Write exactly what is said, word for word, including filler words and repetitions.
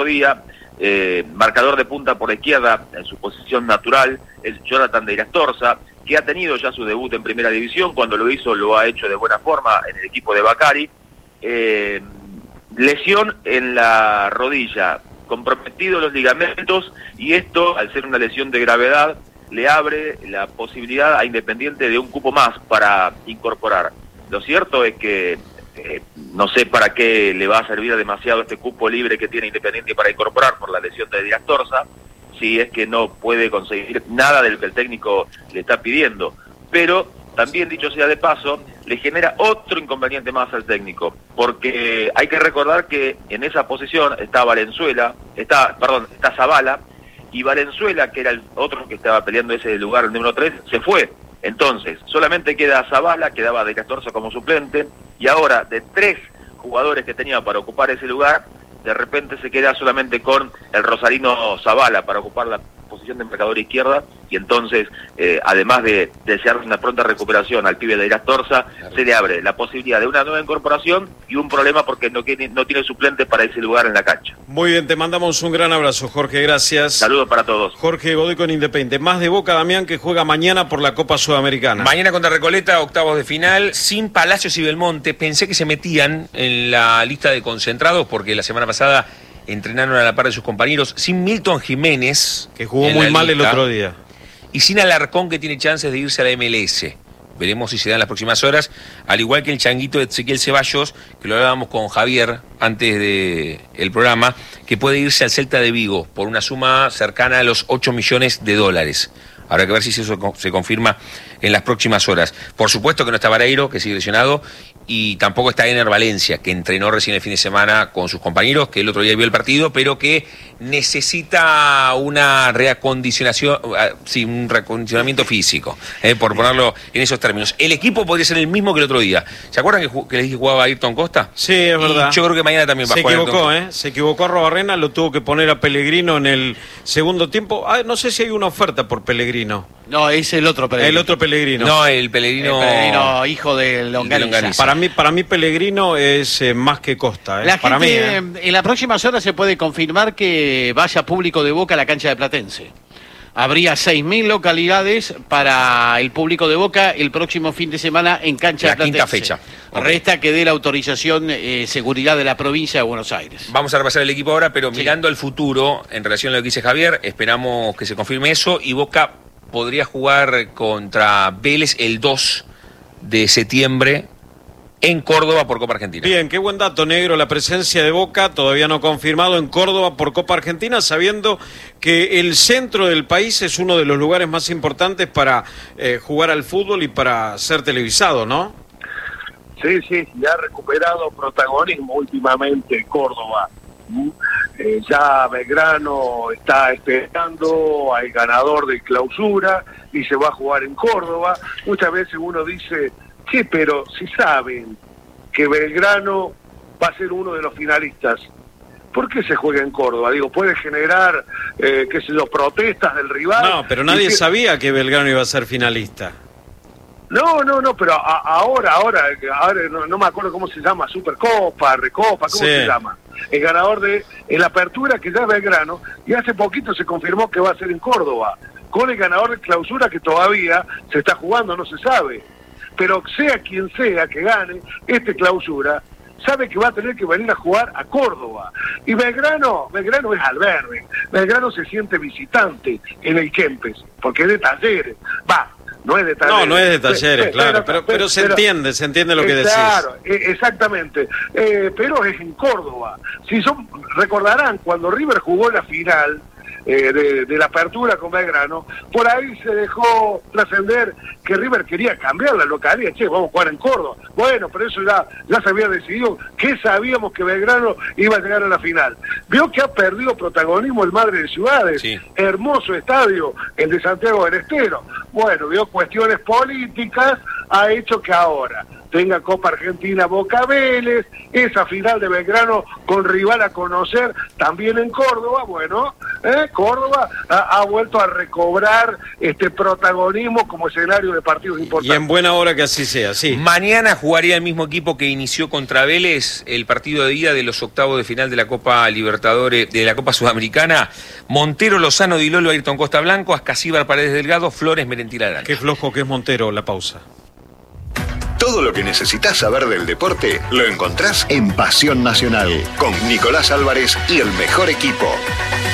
día. Eh, marcador de punta por la izquierda, en su posición natural, es Jonathan de Irastorza, que ha tenido ya su debut en Primera División. Cuando lo hizo, lo ha hecho de buena forma en el equipo de Bacari. Eh, lesión en la rodilla, comprometidos los ligamentos, y esto, al ser una lesión de gravedad, le abre la posibilidad a Independiente de un cupo más para incorporar. Lo cierto es que eh, no sé para qué le va a servir demasiado este cupo libre que tiene Independiente para incorporar por la lesión de Irastorza, si es que no puede conseguir nada del que el técnico le está pidiendo. Pero también, dicho sea de paso, le genera otro inconveniente más al técnico, porque hay que recordar que en esa posición está Valenzuela, está, perdón, está Zavala, y Valenzuela, que era el otro que estaba peleando ese lugar, el número tres, se fue. Entonces, solamente queda Zavala, quedaba de Irastorza como suplente, y ahora, de tres jugadores que tenía para ocupar ese lugar, de repente se queda solamente con el rosarino Zavala para ocupar la posición de marcador izquierda, y entonces, eh, además de desear una pronta recuperación al pibe de Irastorza, claro, se le abre la posibilidad de una nueva incorporación y un problema porque no tiene, no tiene suplente para ese lugar en la cancha. Muy bien, te mandamos un gran abrazo, Jorge, gracias. Saludos para todos. Jorge Godoy con Independiente. Más de Boca, Damián, que juega mañana por la Copa Sudamericana. Mañana contra Recoleta, octavos de final, sin Palacios y Belmonte. Pensé que se metían en la lista de concentrados porque la semana pasada entrenaron a la par de sus compañeros, sin Milton Jiménez, que jugó muy mal lista, el otro día, y sin Alarcón, que tiene chances de irse a la M L S. Veremos si se da en las próximas horas, al igual que el changuito de Ezequiel Ceballos, que lo hablábamos con Javier antes del programa, que puede irse al Celta de Vigo por una suma cercana a los ocho millones de dólares. Habrá que ver si eso se confirma en las próximas horas. Por supuesto que no está Vareiro, que sigue lesionado, y tampoco está Ener Valencia, que entrenó recién el fin de semana con sus compañeros, que el otro día vio el partido, pero que necesita una reacondicionación, sí, un reacondicionamiento físico, eh, por ponerlo en esos términos. El equipo podría ser el mismo que el otro día. ¿Se acuerdan que, que les dije jugaba Ayrton Costa? Sí, es verdad. Y yo creo que mañana también va se a jugar. Se equivocó, ¿eh? Se equivocó Arrobarrena, lo tuvo que poner a Pellegrino en el segundo tiempo. Ah, no sé si hay una oferta por Pellegrino. No, es el otro Pellegrino. El otro Pellegrino. No, el Pellegrino... El Pellegrino, hijo de Longaniza. Para mí, para mí Pellegrino es eh, más que Costa. Eh. La para gente, mí, eh. En las próximas horas se puede confirmar que vaya público de Boca a la cancha de Platense. Habría seis mil localidades para el público de Boca el próximo fin de semana en cancha la de Platense. La quinta fecha. Resta que dé la autorización eh, seguridad de la provincia de Buenos Aires. Vamos a repasar el equipo ahora, pero sí. mirando al futuro, en relación a lo que dice Javier, esperamos que se confirme eso, y Boca podría jugar contra Vélez el dos de septiembre en Córdoba por Copa Argentina. Bien, qué buen dato, Negro, la presencia de Boca, todavía no confirmado, en Córdoba por Copa Argentina, sabiendo que el centro del país es uno de los lugares más importantes para eh, jugar al fútbol y para ser televisado, ¿no? Sí, sí, ya ha recuperado protagonismo últimamente Córdoba. Eh, ya Belgrano está esperando al ganador de clausura y se va a jugar en Córdoba. Muchas veces uno dice, ¿qué? Pero si saben que Belgrano va a ser uno de los finalistas, ¿por qué se juega en Córdoba? Digo, puede generar, eh, qué sé yo, protestas del rival. No, pero nadie que... sabía que Belgrano iba a ser finalista. No, no, no, pero a, ahora, ahora, ahora no, no me acuerdo cómo se llama, Supercopa, Recopa, ¿cómo sí. se llama? El ganador de la apertura, que ya es Belgrano, y hace poquito se confirmó que va a ser en Córdoba, con el ganador de clausura que todavía se está jugando, no se sabe. Pero sea quien sea que gane este clausura, sabe que va a tener que venir a jugar a Córdoba. Y Belgrano, Belgrano es albergue, Belgrano se siente visitante en el Kempes, porque es de Talleres, va. No es de Talleres. No, no es de Talleres, pero, claro, pero, pero, pero se pero, entiende, se entiende lo que decís. Claro, exactamente, eh, pero es en Córdoba. Si son, recordarán, cuando River jugó la final eh, de, de la apertura con Belgrano, por ahí se dejó trascender que River quería cambiar la localidad, che, vamos a jugar en Córdoba. Bueno, pero eso ya, ya se había decidido, que sabíamos que Belgrano iba a llegar a la final. Vio que ha perdido protagonismo el Madre de Ciudades, sí. Hermoso estadio, el de Santiago del Estero. Bueno, vio cuestiones políticas, ha hecho que ahora tenga Copa Argentina Boca Vélez, esa final de Belgrano con rival a conocer también en Córdoba, bueno, ¿eh? Córdoba ha, ha vuelto a recobrar este protagonismo como escenario de partidos importantes. Y en buena hora que así sea, sí. Mañana jugaría el mismo equipo que inició contra Vélez el partido de ida de los octavos de final de la Copa Libertadores, de la Copa Sudamericana. Montero, Lozano, Di Lolo, Ayrton Costa Blanco, Ascasíbar, Paredes Delgado, Flores, Merentiel Arana. Qué flojo que es Montero, la pausa. Todo lo que necesitas saber del deporte lo encontrás en Pasión Nacional, con Nicolás Álvarez y el mejor equipo.